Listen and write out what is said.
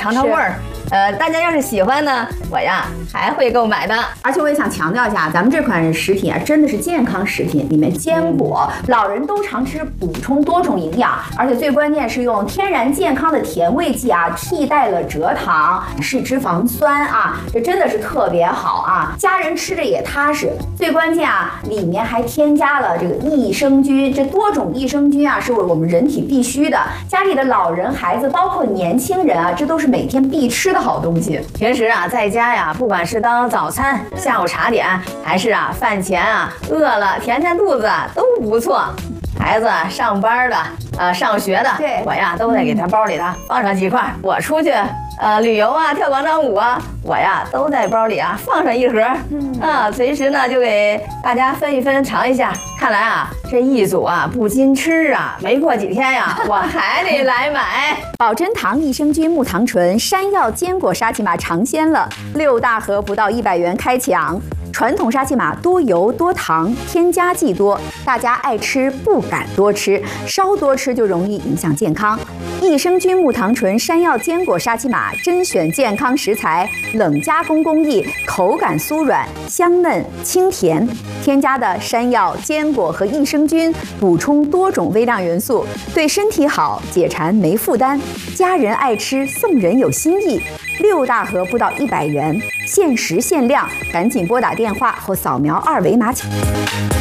尝尝味儿。大家要是喜欢呢，我呀还会购买的。 而且我也想强调一下，咱们这款食品啊，真的是健康食品，里面坚果，老人都常吃，补充多种营养，而且最关键是用天然健康的甜味剂啊，替代了蔗糖，是脂肪酸啊，这真的是特别好啊，家人吃着也踏实。最关键啊，里面还添加了这个益生菌，这多种益生菌啊，是我们人体必须的。家里的老人、孩子，包括年轻人啊，这都是每天必吃的好东西。 平时啊，在家呀，不管是当早餐、下午茶点，还是啊饭前啊饿了填填肚子都不错。孩子上班的，上学的， 对我呀都得给他包里头放上几块。我出去旅游啊，跳广场舞啊，我呀都在包里啊放上一盒，随时呢就给大家分一分尝一下。看来啊，这一组啊不禁吃啊，没过几天呀，我还得来买。 保珍堂益生菌木糖醇山药坚果沙琪玛尝鲜了，6大盒不到100元开抢。传统沙琪玛多油多糖，添加剂多，大家爱吃不敢多吃，稍多吃就容易影响健康。益生菌木糖醇山药坚果沙琪玛甄选健康食材，冷加工工艺，口感酥软、香嫩、清甜。添加的山药、坚果和益生菌，补充多种微量元素，对身体好，解馋没负担。家人爱吃，送人有新意。6大盒不到100元，限时限量，赶紧拨打电话或扫描2维码抢。